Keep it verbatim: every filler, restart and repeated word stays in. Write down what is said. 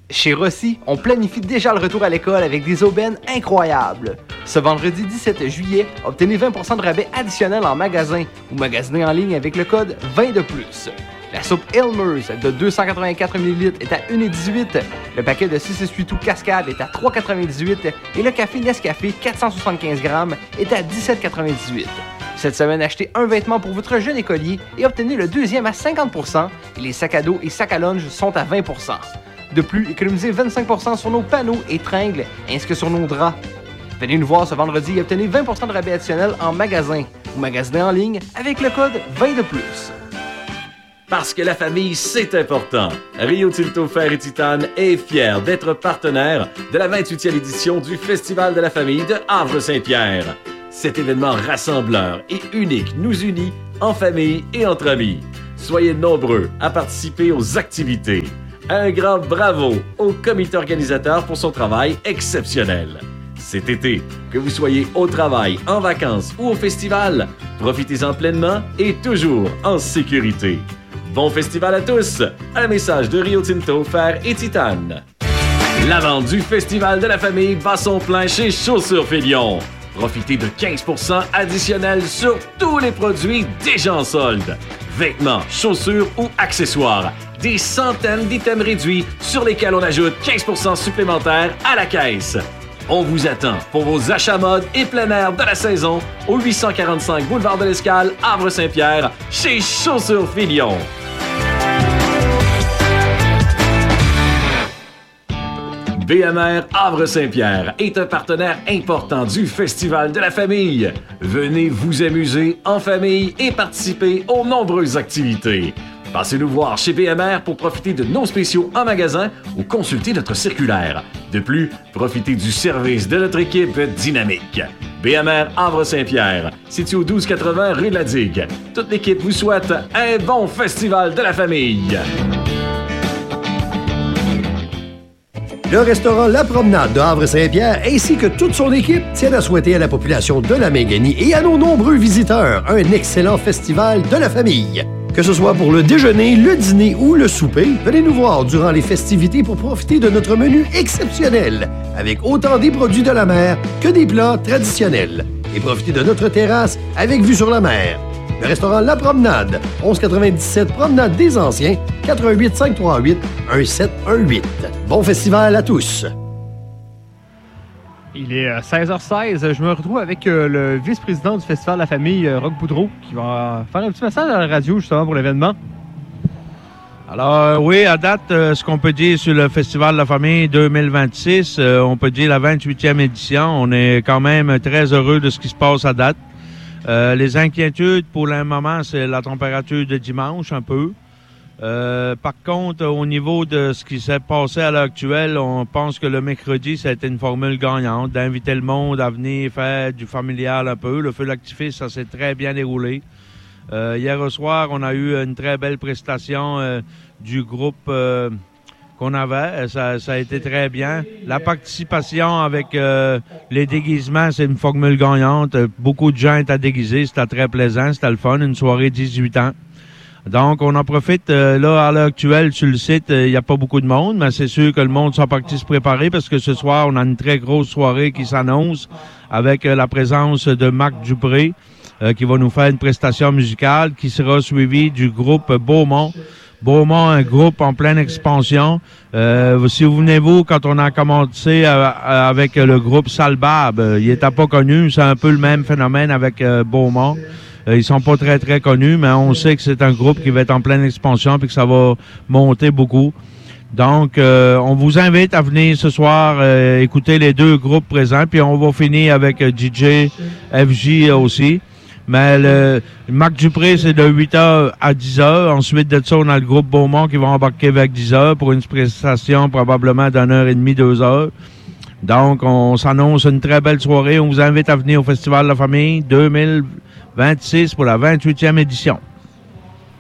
Chez Rossi, on planifie déjà le retour à l'école avec des aubaines incroyables. Ce vendredi dix-sept juillet, obtenez vingt pour cent de rabais additionnel en magasin ou magasinez en ligne avec le code vingt de plus. La soupe Elmer's de deux cent quatre-vingt-quatre millilitres est à un virgule dix-huit. Le paquet de six essuie-tout Cascade est à trois virgule quatre-vingt-dix-huit et le café Nescafé quatre cent soixante-quinze grammes est à dix-sept virgule quatre-vingt-dix-huit. Cette semaine, achetez un vêtement pour votre jeune écolier et obtenez le deuxième à cinquante pour cent et les sacs à dos et sacs à lunch sont à vingt pour cent. De plus, économisez vingt-cinq pour cent sur nos panneaux et tringles ainsi que sur nos draps. Venez nous voir ce vendredi et obtenez vingt pour cent de rabais additionnel en magasin ou magasinez en ligne avec le code vingt de plus. Parce que la famille, c'est important. Rio Tinto Fer et Titane est fier d'être partenaire de la vingt-huitième édition du Festival de la famille de Havre-Saint-Pierre. Cet événement rassembleur et unique nous unit en famille et entre amis. Soyez nombreux à participer aux activités. Un grand bravo au comité organisateur pour son travail exceptionnel. Cet été, que vous soyez au travail, en vacances ou au festival, profitez-en pleinement et toujours en sécurité. Bon festival à tous! Un message de Rio Tinto, Fer et Titane. La vente du Festival de la famille bat son plein chez Chaussures Félion. Profitez de quinze pour cent additionnels sur tous les produits déjà en solde. Vêtements, chaussures ou accessoires. Des centaines d'items réduits sur lesquels on ajoute quinze pour cent supplémentaires à la caisse. On vous attend pour vos achats mode et plein air de la saison au huit cent quarante-cinq boulevard de l'Escale, Havre-Saint-Pierre, chez Chaussures Félion. B M R Havre-Saint-Pierre est un partenaire important du Festival de la famille. Venez vous amuser en famille et participer aux nombreuses activités. Passez nous voir chez B M R pour profiter de nos spéciaux en magasin ou consulter notre circulaire. De plus, profitez du service de notre équipe dynamique. B M R Havre-Saint-Pierre, situé au douze quatre-vingts rue de la Digue. Toute l'équipe vous souhaite un bon Festival de la famille. Le restaurant La Promenade de Havre-Saint-Pierre ainsi que toute son équipe tiennent à souhaiter à la population de la Mingani et à nos nombreux visiteurs un excellent festival de la famille. Que ce soit pour le déjeuner, le dîner ou le souper, venez nous voir durant les festivités pour profiter de notre menu exceptionnel avec autant des produits de la mer que des plats traditionnels. Et profitez de notre terrasse avec vue sur la mer. Le restaurant La Promenade, onze quatre-vingt-dix-sept Promenade des Anciens, quatre un huit, cinq trois huit, un sept un huit. Bon festival à tous! Il est seize heures seize. Je me retrouve avec euh, le vice-président du Festival de la famille, euh, Roch Boudreau, qui va faire un petit message à la radio justement pour l'événement. Alors euh, oui, à date, euh, ce qu'on peut dire sur le Festival de la famille deux mille vingt-six, euh, on peut dire la vingt-huitième édition. On est quand même très heureux de ce qui se passe à date. Euh, les inquiétudes pour le moment, c'est la température de dimanche un peu. Euh, par contre, au niveau de ce qui s'est passé à l'heure actuelle, on pense que le mercredi, ça a été une formule gagnante, d'inviter le monde à venir faire du familial un peu. Le feu d'actifiste, ça s'est très bien déroulé. Euh, hier au soir, on a eu une très belle prestation euh, du groupe euh, qu'on avait. Ça, ça a été très bien. La participation avec euh, les déguisements, c'est une formule gagnante. Beaucoup de gens étaient déguisés, c'était très plaisant, c'était le fun, une soirée dix-huit ans. Donc, on en profite. Euh, là, à l'heure actuelle, sur le site, il euh, n'y a pas beaucoup de monde, mais c'est sûr que le monde sont partis se préparer parce que ce soir, on a une très grosse soirée qui s'annonce avec euh, la présence de Marc Dupré euh, qui va nous faire une prestation musicale qui sera suivie du groupe Beaumont. Beaumont, un groupe en pleine expansion. Euh, si vous venez-vous, quand on a commencé euh, avec le groupe Salbab, euh, il n'était pas connu. C'est un peu le même phénomène avec euh, Beaumont. Ils sont pas très, très connus, mais on sait que c'est un groupe qui va être en pleine expansion puis que ça va monter beaucoup. Donc, euh, on vous invite à venir ce soir euh, écouter les deux groupes présents, puis on va finir avec euh, D J F J aussi. Mais le Marc Dupré, c'est de huit heures à dix heures. Ensuite de ça, on a le groupe Beaumont qui va embarquer avec dix heures pour une prestation probablement d'une heure et demie, deux heures. Donc, on s'annonce une très belle soirée. On vous invite à venir au Festival de la famille deux mille vingt-six pour la vingt-huitième édition.